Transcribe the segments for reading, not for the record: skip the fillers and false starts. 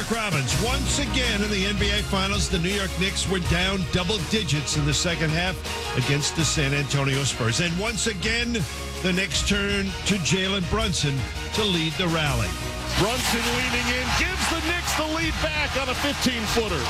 Robbins. Once again in the NBA Finals, the New York Knicks were down double digits in the second half against the San Antonio Spurs. And once again, the Knicks turn to Jalen Brunson to lead the rally. Brunson leaning in, gives the Knicks the lead back on a 15-footer.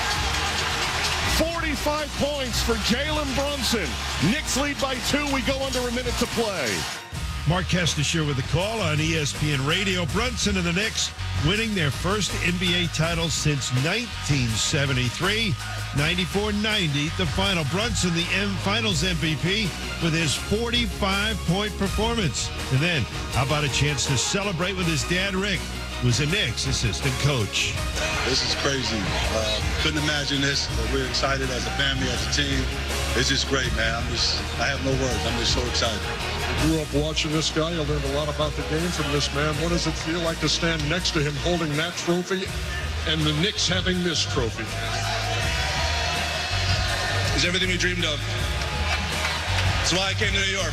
45 points for Jalen Brunson. Knicks lead by 2. We go under a minute to play. Mark Kestisher with the call on ESPN Radio. Brunson and the Knicks winning their first NBA title since 1973. 94-90, the final. Brunson, the Finals MVP, with his 45-point performance. And then, how about a chance to celebrate with his dad, Rick, who's a Knicks assistant coach. This is crazy. Couldn't imagine this. We're excited as a family, as a team. It's just great, man. I have no words. I'm just so excited. You grew up watching this guy. You learned a lot about the game from this man. What does it feel like to stand next to him holding that trophy and the Knicks having this trophy? It's everything we dreamed of. That's why I came to New York.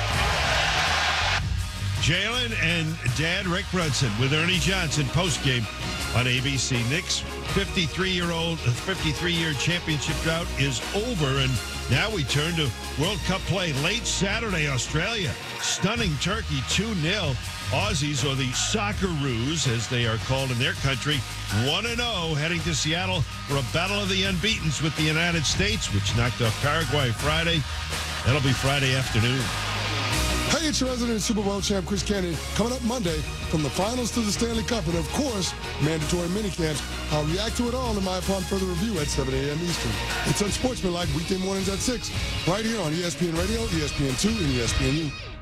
Jalen and Dad Rick Brunson with Ernie Johnson postgame on ABC. Knicks 53-year championship drought is over, and now we turn to World Cup play. Late Saturday, Australia stunning Turkey 2-0. Aussies, or the Socceroos as they are called in their country, 1-0, heading to Seattle for a battle of the unbeatens with the United States, which knocked off Paraguay Friday. That'll be Friday afternoon. Hey, it's your resident Super Bowl champ, Chris Cannon. Coming up Monday, from the finals to the Stanley Cup, and of course, mandatory minicamps. I'll react to it all in my Upon Further review at 7 a.m. Eastern. It's Unsportsmanlike weekday mornings at 6, right here on ESPN Radio, ESPN2, and ESPNU.